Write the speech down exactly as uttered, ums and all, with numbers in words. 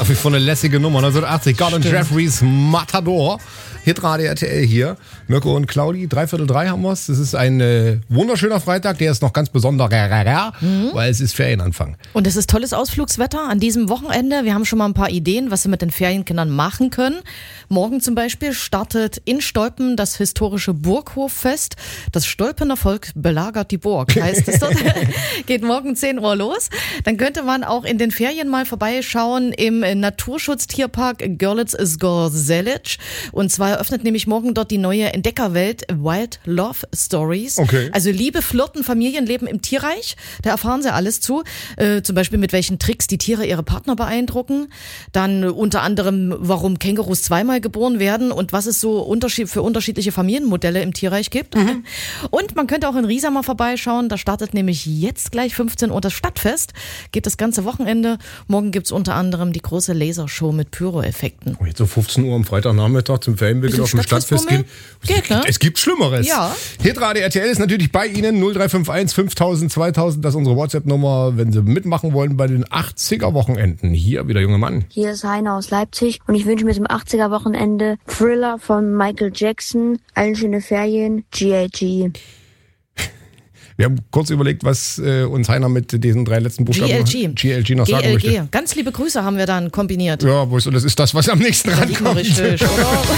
wie vor eine lässige Nummer. neunzehnhundertachtzig, Gordon Jeffreys Matador. Hitradio R T L hier. Mirko und Claudi, dreiviertel drei haben wir es. Es ist ein äh, wunderschöner Freitag, der ist noch ganz besonderer, mhm. weil es ist Ferienanfang. Und es ist tolles Ausflugswetter an diesem Wochenende. Wir haben schon mal ein paar Ideen, was Sie mit den Ferienkindern machen können. Morgen zum Beispiel startet in Stolpen das historische Burghoffest. Das Stolpener Volk belagert die Burg, heißt es dort. Geht morgen zehn Uhr los. Dann könnte man auch in den Ferien mal vorbeischauen im Naturschutztierpark Görlitz-Gorzelec. Und zwar eröffnet nämlich morgen dort die neue Entdeckerwelt Wild Love Stories. Okay. Also Liebe, Flirten, Familienleben im Tierreich. Da erfahren Sie alles zu. Äh, zum Beispiel mit welchen Tricks die Tiere ihre Partner beeindrucken. Dann unter anderem, warum Kängurus zweimal geboren werden und was es so unterschied- für unterschiedliche Familienmodelle im Tierreich gibt. Mhm. Und man könnte auch in Riesa mal vorbeischauen. Da startet nämlich jetzt gleich fünfzehn Uhr das Stadtfest. Geht das ganze Wochenende. Morgen gibt's unter anderem die große Lasershow mit Pyroeffekten. Oh, jetzt so fünfzehn Uhr am Freitagnachmittag zum Ferienbeginn auf dem Stadtfest gehen. Geht, ne? Es gibt Schlimmeres. Ja. Hitradio R T L ist natürlich bei Ihnen. null drei fünf eins fünftausend zweitausend, das ist unsere WhatsApp-Nummer, wenn Sie mitmachen wollen bei den achtziger-Wochenenden. Hier wieder, junge Mann. Hier ist Heiner aus Leipzig und ich wünsche mir zum achtziger-Wochenende Thriller von Michael Jackson, allen schöne Ferien, G L G. Wir haben kurz überlegt, was äh, uns Heiner mit diesen drei letzten Buchstaben G L G. G L G noch G L G. sagen möchte. Ganz liebe Grüße haben wir dann kombiniert. Ja, wo ist, das ist das, was am nächsten Ja, rankommt. richtig, oder?